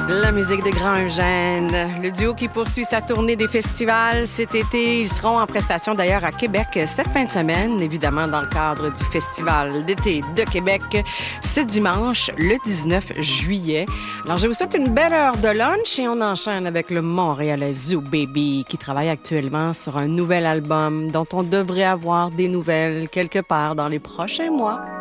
La musique de Grand Eugène, le duo qui poursuit sa tournée des festivals cet été. Ils seront en prestation d'ailleurs à Québec cette fin de semaine, évidemment dans le cadre du Festival d'été de Québec, ce dimanche, le 19 juillet. Alors, je vous souhaite une belle heure de lunch et on enchaîne avec le Montréalais Zoo Baby qui travaille actuellement sur un nouvel album dont on devrait avoir des nouvelles quelque part dans les prochains mois.